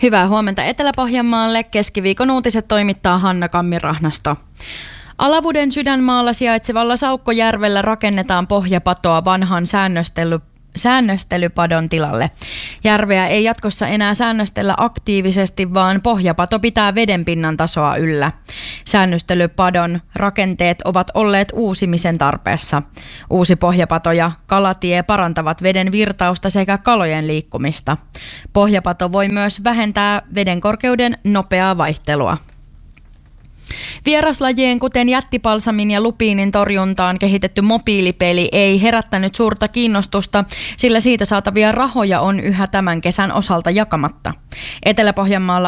Hyvää huomenta Etelä-Pohjanmaalle. Keskiviikon uutiset toimittaa Hanna Kammirahnasto. Alavuden sydänmaalla sijaitsevalla Saukkojärvellä rakennetaan pohjapatoa vanhan säännöstelypadon tilalle. Järveä ei jatkossa enää säännöstellä aktiivisesti, vaan pohjapato pitää vedenpinnan tasoa yllä. Säännöstelypadon rakenteet ovat olleet uusimisen tarpeessa. Uusi pohjapato ja kalatie parantavat veden virtausta sekä kalojen liikkumista. Pohjapato voi myös vähentää veden korkeuden nopeaa vaihtelua. Vieraslajien kuten jättipalsamin ja lupiinin torjuntaan kehitetty mobiilipeli ei herättänyt suurta kiinnostusta, sillä siitä saatavia rahoja on yhä tämän kesän osalta jakamatta. Etelä-Pohjanmaalla